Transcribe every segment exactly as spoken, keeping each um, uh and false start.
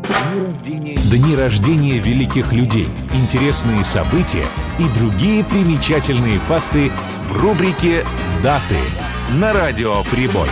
Дни рождения великих людей, интересные события и другие примечательные факты в рубрике «Даты» на Радио Прибой.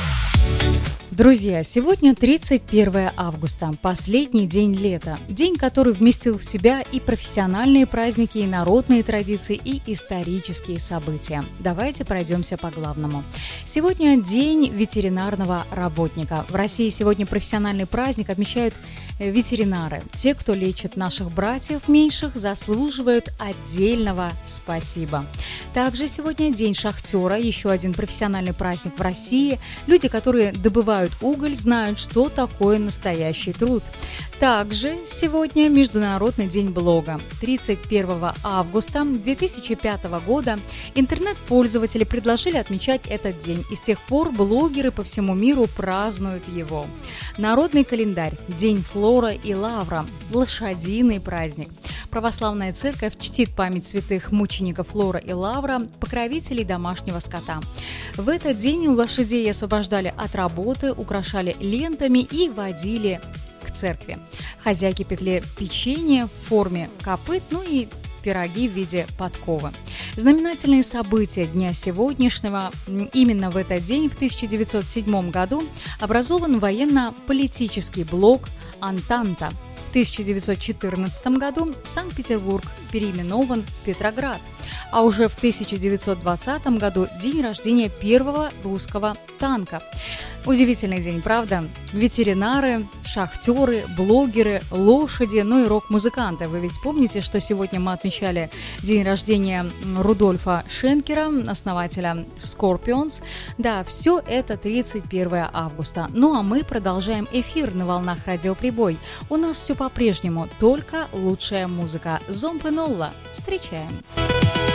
Друзья, сегодня тридцать первое августа, последний день лета. День, который вместил в себя и профессиональные праздники, и народные традиции, и исторические события. Давайте пройдемся по главному. Сегодня День ветеринарного работника. В России сегодня профессиональный праздник отмечают ветеринары. Те, кто лечит наших братьев меньших, заслуживают отдельного спасибо. Также сегодня День шахтера, еще один профессиональный праздник в России. Люди, которые добывают уголь, знают, что такое настоящий труд. Также сегодня Международный день блога. тридцать первого августа две тысячи пятого года интернет-пользователи предложили отмечать этот день, и с тех пор блогеры по всему миру празднуют его. Народный календарь, День Флора и Лавра, лошадиный праздник. Православная церковь чтит память святых мучеников Флора и Лавра, покровителей домашнего скота. В этот день лошадей освобождали от работы, украшали лентами и водили к церкви. Хозяйки пекли печенье в форме копыт, ну и пироги в виде подковы. Знаменательные события дня сегодняшнего. Именно в этот день, в тысяча девятьсот седьмом году, образован военно-политический блок «Антанта». В тысяча девятьсот четырнадцатом году Санкт-Петербург переименован в Петроград. А уже в тысяча девятьсот двадцатом году день рождения первого русского танка. Удивительный день, правда? Ветеринары, шахтеры, блогеры, лошади, ну и рок-музыканты. Вы ведь помните, что сегодня мы отмечали день рождения Рудольфа Шенкера, основателя Scorpions? Да, все это тридцать первого августа. Ну а мы продолжаем эфир на волнах Радио Прибой. У нас все по-прежнему, только лучшая музыка. Зомпы Нолла. Встречаем!